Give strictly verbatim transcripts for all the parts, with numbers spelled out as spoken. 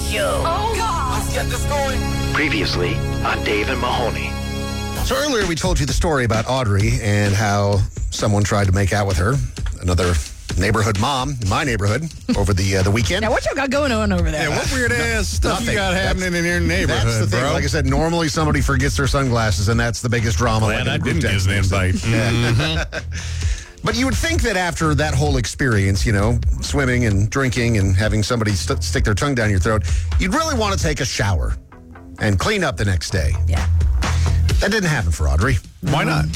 Show. Oh, God. Let's get this going. Previously on Dave and Mahoney. So earlier we told you the story about Audrey and how someone tried to make out with her. Another neighborhood mom in my neighborhood over the uh, the weekend. Now, what y'all got going on over there? Yeah, what weird ass stuff Nothing. you got happening That's- in your neighborhood, That's the thing. bro? Like I said, normally somebody forgets their sunglasses, and that's the biggest drama. Glad like in I a group didn't text get an message. invite. Yeah. But you would think that after that whole experience, you know, swimming and drinking and having somebody st- stick their tongue down your throat, you'd really want to take a shower and clean up the next day. Yeah. That didn't happen for Audrey. Why not?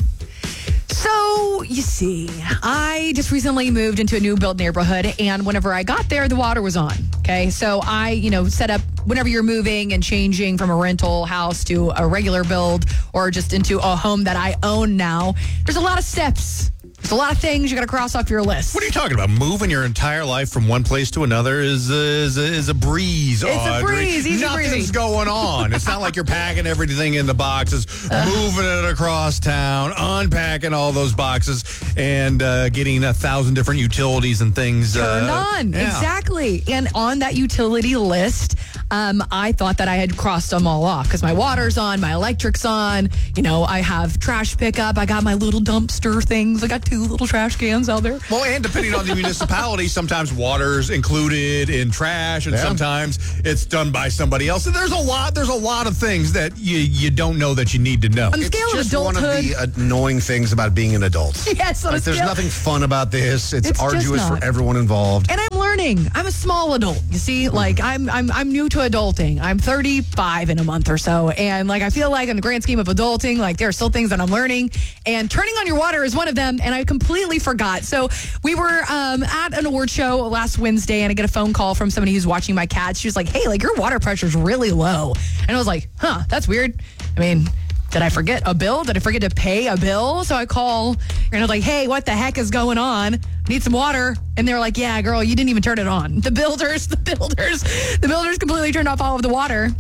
So, you see, I just recently moved into a new built neighborhood, and whenever I got there, the water was on. Okay. So I, you know, set up whenever you're moving and changing from a rental house to a regular build or just into a home that I own now, there's a lot of steps. There's a lot of things you got to cross off your list. What are you talking about? Moving your entire life from one place to another is, uh, is, a, is a breeze, It's a Audrey. breeze, easy Nothing's breezy. going on. It's not like you're packing everything in the boxes, moving it across town, unpacking all those boxes, and uh, getting a thousand different utilities and things. Turned uh, on. yeah. Exactly. And on that utility list, um, I thought that I had crossed them all off because my water's on, my electric's on. You know, I have trash pickup. I got my little dumpster things. I got two little trash cans out there. Well, and depending on the municipality, sometimes water's included in trash, and Yeah. sometimes it's done by somebody else. And there's a lot. There's a lot of things that you you don't know that you need to know. On the It's scale of just one of adulthood. the annoying things about being an adult. Yes, on a Like, there's scale- nothing fun about this. It's, It's just arduous for not. everyone involved. And I'm learning. I'm a small adult. You see, like I'm I'm I'm new to adulting. I'm thirty-five in a month or so, and like I feel like in the grand scheme of adulting, like there are still things that I'm learning. And turning on your water is one of them. And I completely forgot. So we were um, at an award show last Wednesday, and I get a phone call from somebody who's watching my cats. She was like, "Hey, like your water pressure's really low," and I was like, "Huh, that's weird." I mean. Did I forget a bill? Did I forget to pay a bill? So I call and I'm like, hey, what the heck is going on? Need some water. And they're like, yeah, girl, you didn't even turn it on. The builders, the builders, the builders completely turned off all of the water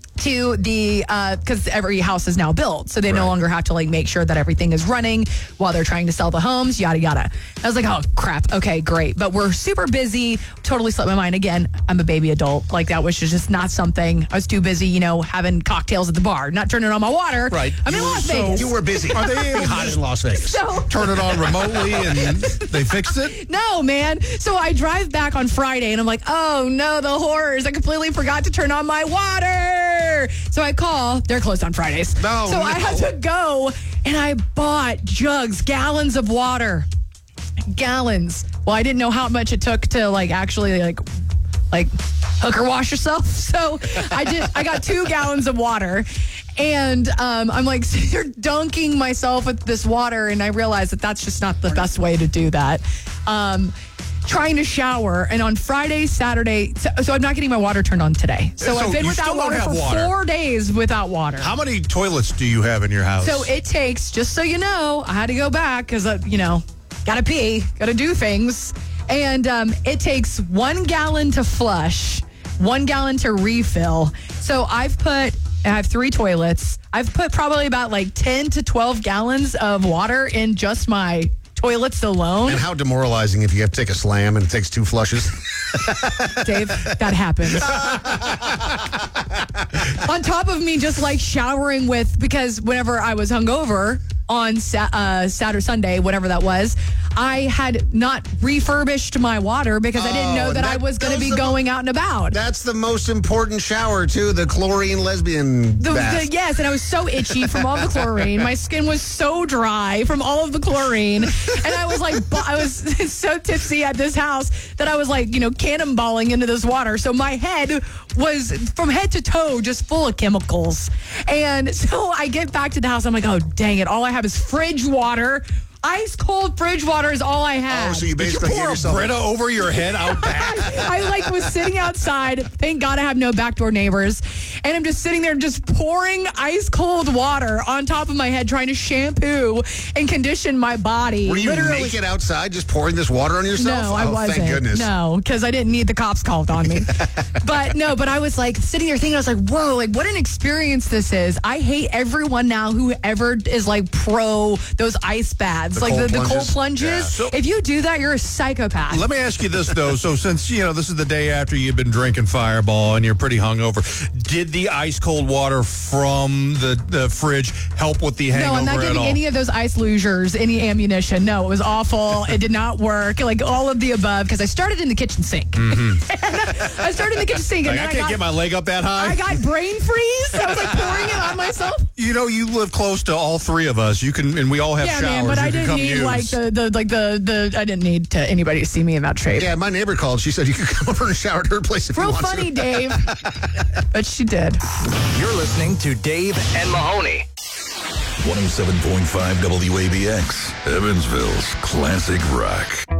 to the, because every house is now built. So they no Right. longer have to like make sure that everything is running while they're trying to sell the homes, yada, yada. I was like, oh, crap. Okay, great. But we're super busy. Totally slipped my mind. Again, I'm a baby adult. Like that was just not something. I was too busy, you know, having cocktails at the bar, not turning on my water. Right. I'm in You- Las so Vegas. You were busy. Are they able hot to- in Las Vegas? So Turn it on remotely, and they fixed it. no, man. So I drive back on Friday and I'm like, oh no, the horrors. I completely forgot to turn on my water. So I call. They're closed on Fridays. No, So no. I had to go and I bought jugs, gallons of water. Gallons. Well, I didn't know how much it took to like actually like like hooker wash yourself. So I did I got two gallons of water. And um, I'm like sitting there dunking myself with this water, and I realized that that's just not the best way to do that. Um, trying to shower, and on Friday, Saturday, so, so I'm not getting my water turned on today. So, So I've been you without still don't water have for water. four days without water. How many toilets do you have in your house? So it takes, just so you know, I had to go back because, uh, you know, gotta pee, gotta do things. And um, it takes one gallon to flush, one gallon to refill. So I've put, I have three toilets. I've put probably about like ten to twelve gallons of water in just my toilets alone. And how demoralizing if you have to take a slam and it takes two flushes. Dave, that happens. On top of me just like showering with, because whenever I was hungover on sa- uh, Saturday, Sunday, whatever that was, I had not refurbished my water because I didn't know Oh, that, I that- was going that to was be the- going out and about. That's the most important shower, too, the chlorine lesbian The, bath. the, yes, and I was so itchy from all the chlorine. My skin was so dry from all of the chlorine. And I was like, bu- I was so tipsy at this house that I was like, you know, cannonballing into this water. So my head was from head to toe just full of chemicals. And so I get back to the house. I'm like, oh, dang it. All I have is fridge water. Ice cold fridge water is all I have. Oh, so you Did you basically pour gave a yourself Brita over your head out back? I like was sitting outside. Thank God I have no backdoor neighbors. And I'm just sitting there just pouring ice cold water on top of my head, trying to shampoo and condition my body. Were you Literally. naked outside just pouring this water on yourself? No, I oh, wasn't. Thank goodness. No, because I didn't need the cops called on me. But no, but I was like sitting there thinking, I was like, whoa, like what an experience this is. I hate everyone now who ever is like pro those ice baths. baths, The like cold the, the cold plunges? plunges. Yeah. So- if you do that, you're a psychopath. Let me ask you this, though. So since, you know, this is the day after you've been drinking Fireball and you're pretty hungover, did the ice cold water from the, the fridge help with the hangover No, I'm not at giving all? any of those ice lugers any ammunition. No, it was awful. It did not work. Like all of the above, because I started in the kitchen sink. Mm-hmm. I started in the kitchen sink, and Like, I then can't I get got, my leg up that high. I got brain freeze. I was like pouring it on myself. You know, you live close to all three of us. You can, and we all have Yeah, showers. man, but you I can didn't come need use. like the, the like the the I didn't need to anybody to see me in that shape. Yeah, my neighbor called. She said you could come over and shower at her place if you Real want funny, to. Dave. But she did. You're listening to Dave and Mahoney. one oh seven point five W A B X, Evansville's classic rock.